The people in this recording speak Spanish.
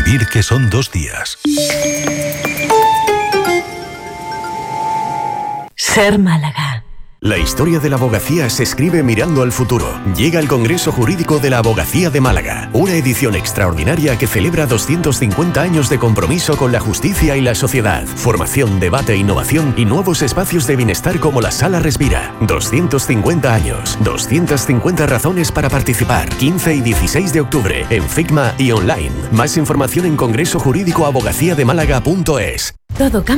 decidir que son 2 días. Ser Málaga. La historia de la abogacía se escribe mirando al futuro. Llega el Congreso Jurídico de la Abogacía de Málaga, una edición extraordinaria que celebra 250 años de compromiso con la justicia y la sociedad. Formación, debate, innovación y nuevos espacios de bienestar como la Sala Respira. 250 años, 250 razones para participar. 15 y 16 de octubre en Figma y online. Más información en congresojurídicoabogaciademálaga.es. Todo cambia.